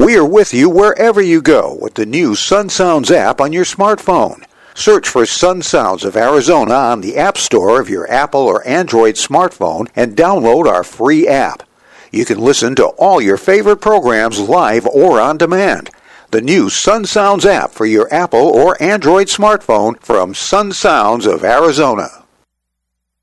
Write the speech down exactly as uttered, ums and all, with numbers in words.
We are with you wherever you go with the new Sun Sounds app on your smartphone. Search for Sun Sounds of Arizona on the App Store of your Apple or Android smartphone and download our free app. You can listen to all your favorite programs live or on demand. The new Sun Sounds app for your Apple or Android smartphone from Sun Sounds of Arizona.